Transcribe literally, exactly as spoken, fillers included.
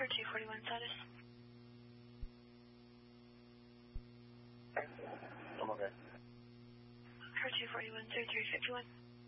for two forty-one status. I'm okay. For two forty-one, three three fifty-one.